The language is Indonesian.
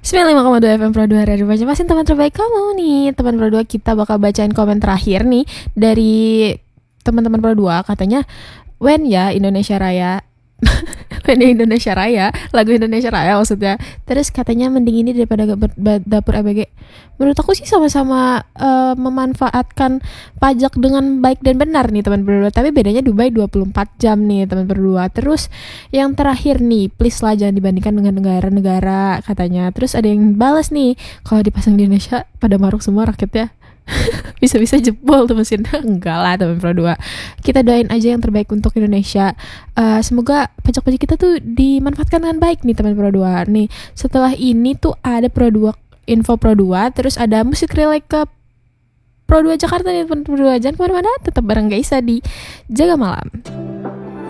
95,2 FM Pro 2 Radio Banjarmasin, teman terbaik kamu nih. Teman Pro 2, kita bakal bacain komen terakhir nih dari teman-teman Pro 2. Katanya, when ya Indonesia Raya when ya Indonesia Raya, lagu Indonesia Raya maksudnya. Terus katanya mending ini daripada dapur ABG. Menurut aku sih sama-sama memanfaatkan pajak dengan baik dan benar nih teman berdua. Tapi bedanya Dubai 24 jam nih teman berdua. Terus yang terakhir nih, please lah jangan dibandingkan dengan negara-negara katanya. Terus ada yang balas nih, kalau dipasang di Indonesia pada maruk semua rakyatnya. Bisa-bisa jebol tuh mesin. Enggak lah teman Pro 2, kita doain aja yang terbaik untuk Indonesia. Semoga pajak-pajak kita tuh dimanfaatkan dengan baik nih teman Pro 2. Nih setelah ini tuh ada Pro 2 info Pro 2, terus ada musik relate ke Pro 2 Jakarta nih teman Pro 2. Jangan kemana-mana, tetap bareng Gaisa di Jaga Malam.